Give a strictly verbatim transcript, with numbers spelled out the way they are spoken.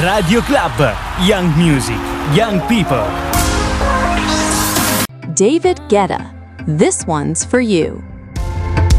Radio Club, Young Music, Young People. David Guetta, this one's for you.